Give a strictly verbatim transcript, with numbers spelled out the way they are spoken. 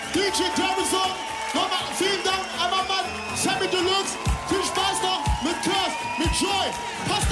D J Davison, nochmal vielen Dank an meinen Mann Sammy Deluxe. Viel Spaß noch mit Curse, mit Joy. Passt